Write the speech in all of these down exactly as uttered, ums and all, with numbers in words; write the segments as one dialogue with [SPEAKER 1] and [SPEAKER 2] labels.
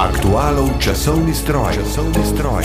[SPEAKER 1] Aktualov časovni stroj. Časovni stroj.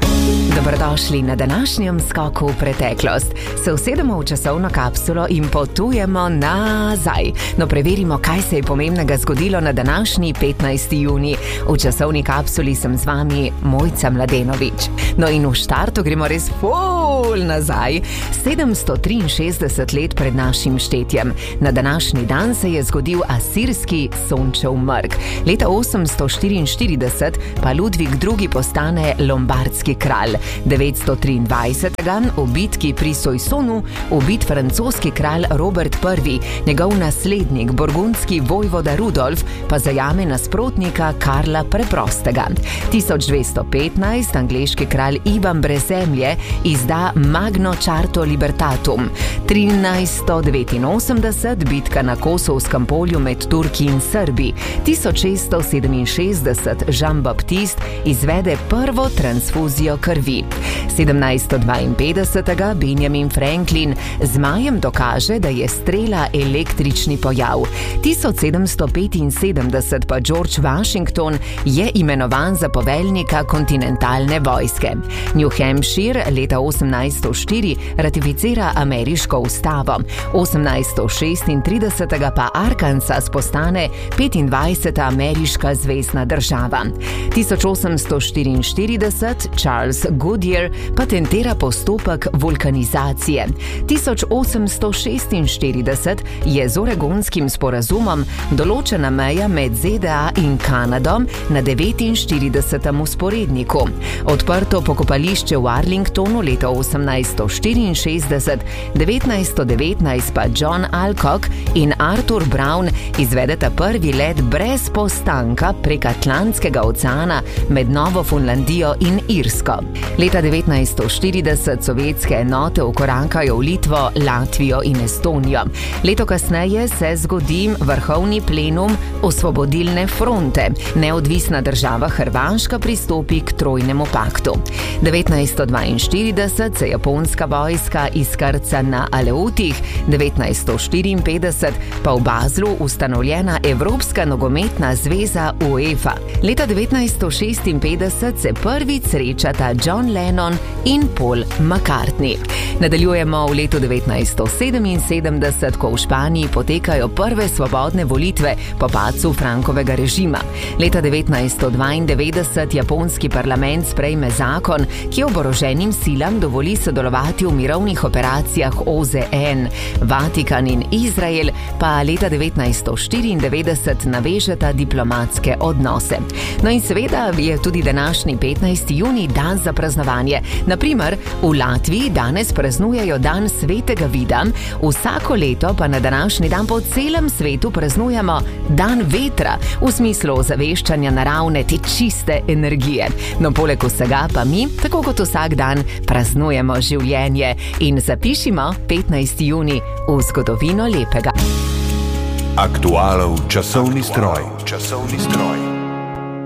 [SPEAKER 2] Dobrodošli na današnjem skoku v preteklost. Se usedemo v časovno kapsulo in potujemo nazaj. No, preverimo, kaj se je pomembnega zgodilo na današnji petnajsti junij. V časovni kapsuli sem z vami Mojca Mladenovič. No in v štartu gremo res ful nazaj. sedemsto triinšestdeset let pred našim štetjem. Na današnji dan se je zgodil asirski Sončev mrk. Leta osemsto štiriinštirideset pa Ludvik drugi postane lombardski kralj. devetsto triindvajsetega v bitki pri Soissonu ubit francoski kralj Robert prvi, njegov naslednik, burgundski vojvoda Rudolf, pa zajame nasprotnika Karla Preprostega. tisoč dvesto petnajst angleški kralj Ivan Brezemlje izda Magno Charto Libertatum. trinajststo devetinosemdeset bitka na Kosovskem polju med Turki in Srbi. tisoč šeststo sedeminšestdeset Jean Baptiste izvede prvo transfuzijo krvi. sedemnajststo dvainpetdesetega Benjamin Franklin zmajem dokaže, da je strela električni pojav. tisoč sedemsto petinsedemdeset pa George Washington je imenovan za poveljnika kontinentalne vojske. New Hampshire leta osemnajststo štiri ratificira ameriško ustavo. osemnajststo šestintridesetega pa Arkansas postane petindvajseta ameriška zvezna država. tisoč osemsto štiriinštirideset Charles Goodyear patentira postopek vulkanizacije. tisoč osemsto šestinštirideset je z Oregonskim sporazumom določena meja med Z D A in Kanado na devetinštiridesetem vzporedniku. Odprto pokopališče v Arlingtonu leta osemnajststo štiriinšestdeset, devetnajststo devetnajst pa John Alcock in Arthur Brown izvedeta prvi let brez postanka prek Atlantskega oceana med Novo Funlandijo in Irsko. Leta devetnajststo štirideset sovjetske enote vkorakajo v Litvo, Latvijo in Estonijo. Leto kasneje se zgodi vrhovni plenum Osvobodilne fronte. Neodvisna država Hrvaška pristopi k trojnemu paktu. devetnajststo dvainštirideset se japonska vojska izkrca na Aleutih, devetnajststo štiriinpetdeset pa v Baslu ustanovljena Evropska nogometna zveza UEFA. Leta devetnajststo šestinpetdeset se prvič srečata John Lennon in Paul McCartney. Nadaljujemo v letu devetnajststo sedeminsedemdeset, ko v Španiji potekajo prve svobodne volitve po padcu Frankovega režima. Leta devetnajststo dvaindevetdeset japonski parlament sprejme zakon, ki oboroženim silam dovoli sodelovati v mirovnih operacijah O Z N. Vatikan in Izrael pa leta devetnajststo štiriindevetdeset navežeta diplomatske odnose. No in seveda je tudi današnji petnajsti junij dan za praznovanje. Naprimer, v Latviji danes praznujejo dan svetega Vida, vsako leto pa na današnji dan po celem svetu praznujemo dan vetra, v smislu ozaveščanja naravne te čiste energije. No, poleg vsega pa mi, tako kot vsak dan, praznujemo življenje in zapišimo petnajsti junij v zgodovino lepega.
[SPEAKER 1] Aktualov časovni stroj. Časovni stroj.